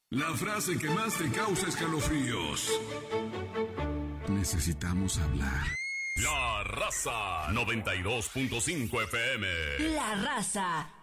La frase que más te causa escalofríos. Necesitamos hablar. La Raza 92.5 FM. La Raza